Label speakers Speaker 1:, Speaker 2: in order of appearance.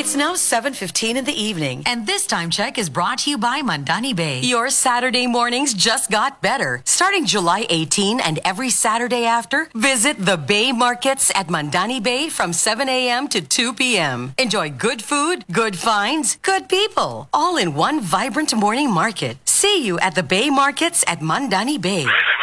Speaker 1: It's now 7:15 in the evening.
Speaker 2: And this time check is brought to you by Mandani Bay.
Speaker 1: Your Saturday mornings just got better. Starting July 18 and every Saturday after, visit the Bay Markets at Mandani Bay from 7 a.m. to 2 p.m. Enjoy good food, good finds, good people, all in one vibrant morning market. See you at the Bay Markets at Mandani Bay.